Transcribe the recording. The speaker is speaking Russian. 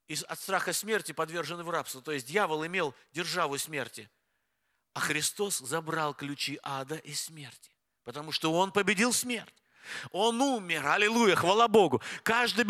и от страха смерти подвержены в рабство. То есть дьявол имел державу смерти. А Христос забрал ключи ада и смерти. Потому что Он победил смерть. Он умер. Аллилуйя, хвала Богу. Каждый